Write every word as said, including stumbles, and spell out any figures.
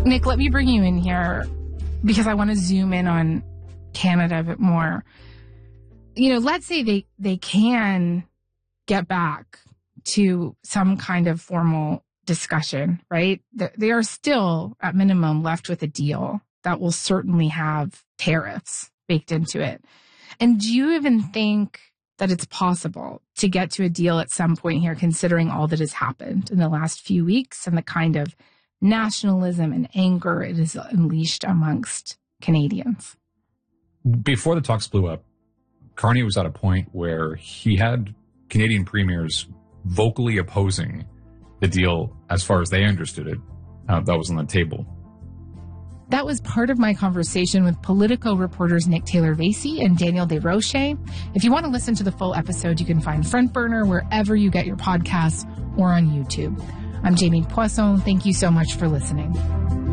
Nick, let me bring you in here because I want to zoom in on Canada a bit more. You know, let's say they, they can get back to some kind of formal discussion, right? They are still, at minimum, left with a deal that will certainly have tariffs baked into it. And do you even think that it's possible to get to a deal at some point here, considering all that has happened in the last few weeks and the kind of nationalism and anger it has unleashed amongst Canadians? Before the talks blew up, Carney was at a point where he had Canadian premiers vocally opposing the deal as far as they understood it. Uh, that was on the table. That was part of my conversation with Politico reporters Nick Taylor-Vasey and Daniel Desrochers. If you want to listen to the full episode, you can find Front Burner wherever you get your podcasts or on YouTube. I'm Jamie Poisson. Thank you so much for listening.